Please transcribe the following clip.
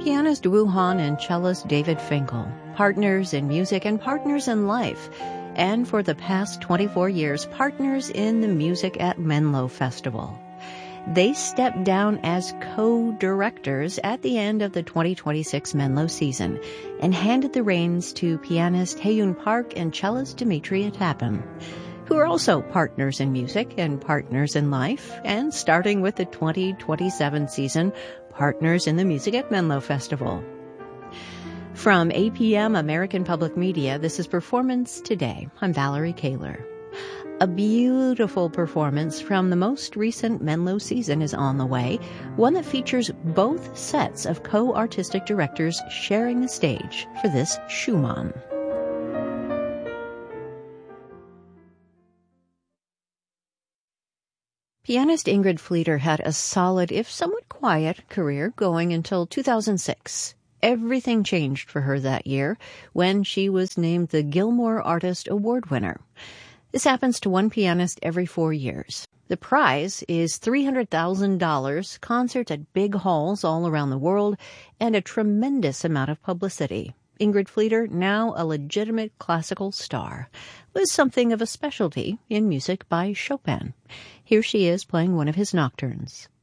Pianist Wu Han and cellist David Finkel, partners in music and partners in life, and for the past 24 years, partners in the Music at Menlo Festival. They stepped down as co-directors at the end of the 2026 Menlo season and handed the reins to pianist Hae-Yoon Park and cellist Dimitri Atappan, who are also partners in music and partners in life, and starting with the 2027 season, partners in the Music at Menlo Festival. From APM American Public Media, this is Performance Today. I'm Valerie Kaler. A beautiful performance from the most recent Menlo season is on the way, one that features both sets of co-artistic directors sharing the stage for this Schumann. Pianist Ingrid Fleeter had a solid, if somewhat quiet, career going until 2006. Everything changed for her that year when she was named the Gilmore Artist Award winner. This happens to one pianist every 4 years. The prize is $300,000, concerts at big halls all around the world, and a tremendous amount of publicity. Ingrid Fleeter, now a legitimate classical star, was something of a specialty in music by Chopin. Here she is playing one of his nocturnes.